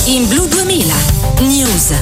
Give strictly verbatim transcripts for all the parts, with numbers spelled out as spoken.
In Blu duemila News.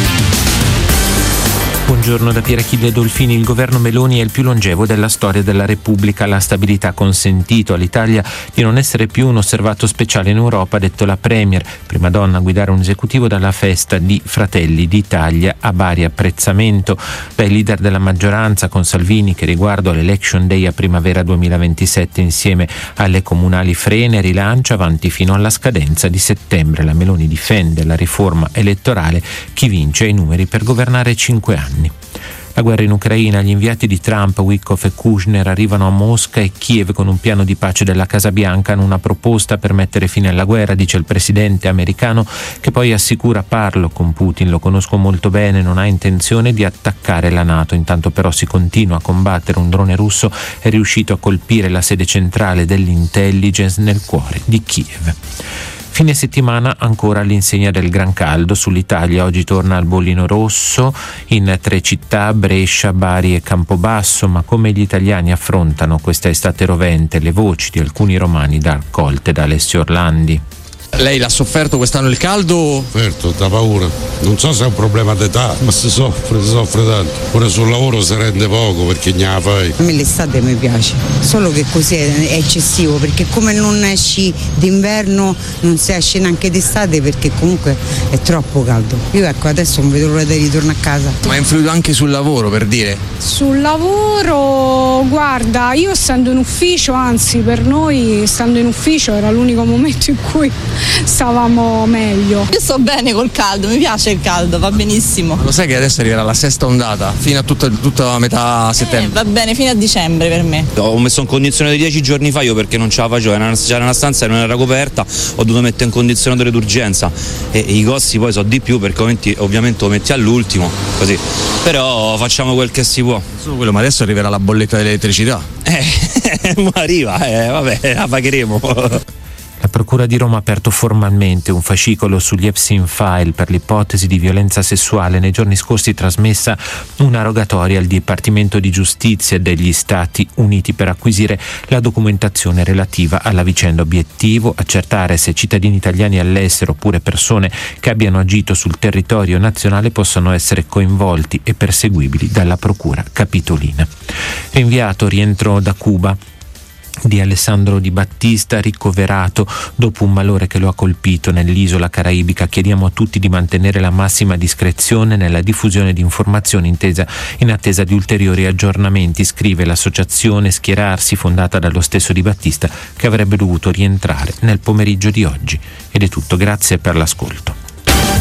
Buongiorno da Pier Achille Dolfini. Il governo Meloni è il più longevo della storia della Repubblica. La stabilità ha consentito all'Italia di non essere più un osservato speciale in Europa, ha detto la Premier, prima donna a guidare un esecutivo dalla festa di Fratelli d'Italia a Bari. Apprezzamento dai leader della maggioranza, con Salvini che riguardo all'Election Day a primavera duemilaventisette insieme alle comunali frena e rilancia avanti fino alla scadenza di settembre. La Meloni difende la riforma elettorale, chi vince ha i numeri per governare cinque anni. La guerra in Ucraina, gli inviati di Trump, Witkoff e Kushner, arrivano a Mosca e Kiev con un piano di pace della Casa Bianca, hanno una proposta per mettere fine alla guerra, dice il presidente americano, che poi assicura: parlo con Putin, lo conosco molto bene, non ha intenzione di attaccare la NATO. Intanto però si continua a combattere. Un drone russo è riuscito a colpire la sede centrale dell'intelligence nel cuore di Kiev. Fine settimana ancora all'insegna del gran caldo sull'Italia. Oggi torna al bollino rosso in tre città, Brescia, Bari e Campobasso. Ma come gli italiani affrontano questa estate rovente? Le voci di alcuni romani da raccolte da Alessio Orlandi. Lei l'ha sofferto quest'anno il caldo? Sofferto, da paura. Non so se è un problema d'età, ma si soffre, si soffre tanto. Pure sul lavoro si rende poco perché ne la fai. A me l'estate mi piace, solo che così è eccessivo, perché come non esci d'inverno non si esce neanche d'estate, perché comunque è troppo caldo. Io ecco adesso non vedo l'ora di ritornare a casa. Ma è influito anche sul lavoro, per dire? Sul lavoro, guarda, io stando in ufficio, anzi per noi stando in ufficio era l'unico momento in cui stavamo meglio. Io sto bene col caldo, mi piace il caldo, va benissimo. Ma lo sai che adesso arriverà la sesta ondata, fino a tutta, tutta metà settembre? Eh, va bene, fino a dicembre per me. Ho messo in condizione di dieci giorni fa io perché non ce la facevo, c'era una stanza e non era coperta, ho dovuto mettere in condizionatore d'urgenza e, e i costi poi sono di più perché ovviamente, ovviamente lo metti all'ultimo, così. Però facciamo quel che si può. Solo quello, ma adesso arriverà la bolletta dell'elettricità. Eh, ma arriva, eh, vabbè, la pagheremo. La Procura di Roma ha aperto formalmente un fascicolo sugli Epstein File per l'ipotesi di violenza sessuale. Nei giorni scorsi trasmessa una rogatoria al Dipartimento di Giustizia degli Stati Uniti per acquisire la documentazione relativa alla vicenda. Obiettivo: accertare se cittadini italiani all'estero oppure persone che abbiano agito sul territorio nazionale possano essere coinvolti e perseguibili dalla Procura Capitolina. Rinviato rientro da Cuba di Alessandro Di Battista, ricoverato dopo un malore che lo ha colpito nell'isola caraibica. Chiediamo a tutti di mantenere la massima discrezione nella diffusione di informazioni intesa in attesa di ulteriori aggiornamenti, scrive l'associazione Schierarsi, fondata dallo stesso Di Battista, che avrebbe dovuto rientrare nel pomeriggio di oggi. Ed è tutto, grazie per l'ascolto.